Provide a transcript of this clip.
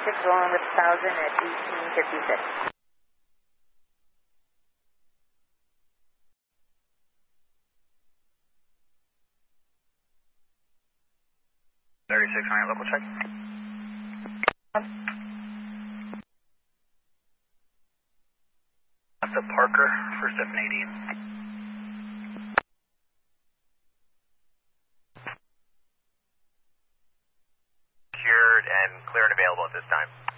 rolling with 1000 at 1856. 3600 local check. That's a Parker, first F Nadine. Secured and clear and available at this time.